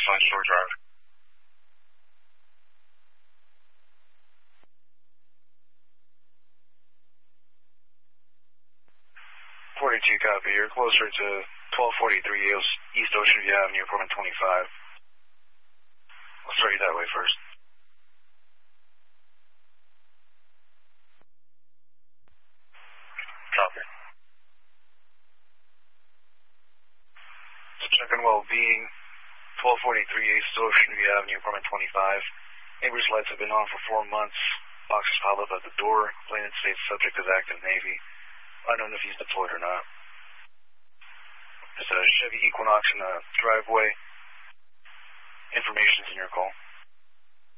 on Shore Drive. 42 copy. You're closer to 1243 East Ocean View Avenue, apartment 25. I'll start you that way first. Copy. So check on well-being, 1243 East Ocean View Avenue, apartment 25. Neighbors' lights have been on for 4 months. Boxes piled up at the door. Plain states subject is active Navy. Unknown if he's deployed or not. There's a Chevy Equinox in the driveway. Information's in your call.